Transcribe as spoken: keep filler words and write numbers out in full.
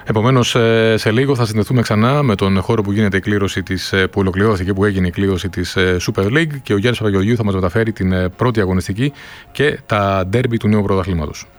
Επομένως, σε λίγο θα συνδεθούμε ξανά με τον χώρο που γίνεται η κλήρωση της, που ολοκληρώθηκε, που έγινε η κλήρωση της Super League, και ο Γιάννης Παπαγεωργίου θα μας μεταφέρει την πρώτη αγωνιστική και τα ντέρμπι του νέου πρωταθλήματος.